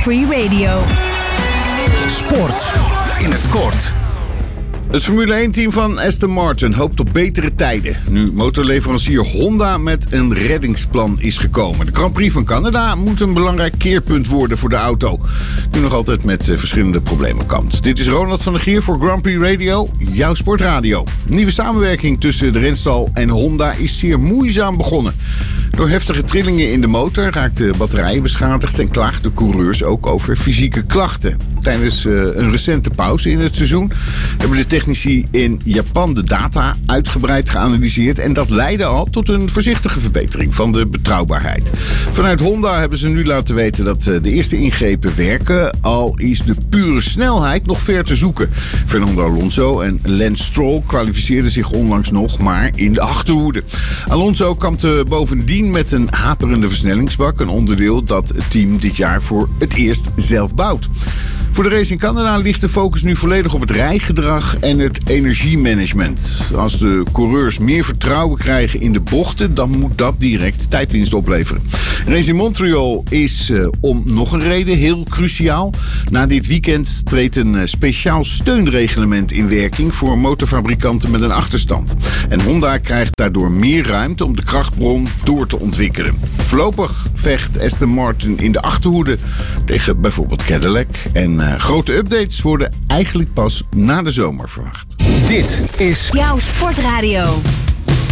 Free Radio. Sport in het kort. Het Formule 1-team van Aston Martin hoopt op betere tijden. Nu motorleverancier Honda met een reddingsplan is gekomen. De Grand Prix van Canada moet een belangrijk keerpunt worden voor de auto. Nu nog altijd met verschillende problemen kampt. Dit is Ronald van der Gier voor Grand Prix Radio, jouw sportradio. Nieuwe samenwerking tussen de renstal en Honda is zeer moeizaam begonnen. Door heftige trillingen in de motor raakten batterijen beschadigd en klaagden coureurs ook over fysieke klachten. Tijdens een recente pauze in het seizoen hebben de technici in Japan de data uitgebreid geanalyseerd en dat leidde al tot een voorzichtige verbetering van de betrouwbaarheid. Vanuit Honda hebben ze nu laten weten dat de eerste ingrepen werken, al is de pure snelheid nog ver te zoeken. Fernando Alonso en Lance Stroll kwalificeerden zich onlangs nog, maar in de achterhoede. Alonso kampte bovendien met een haperende versnellingsbak, een onderdeel dat het team dit jaar voor het eerst zelf bouwt. Voor de race in Canada ligt de focus nu volledig op het rijgedrag en het energiemanagement. Als de coureurs meer vertrouwen krijgen in de bochten, dan moet dat direct tijdwinst opleveren. Race in Montreal is om nog een reden heel cruciaal. Na dit weekend treedt een speciaal steunreglement in werking voor motorfabrikanten met een achterstand. En Honda krijgt daardoor meer ruimte om de krachtbron door te ontwikkelen. Voorlopig vecht Aston Martin in de achterhoede tegen bijvoorbeeld Cadillac. En grote updates worden eigenlijk pas na de zomer verwacht. Dit is Jouw sportradio.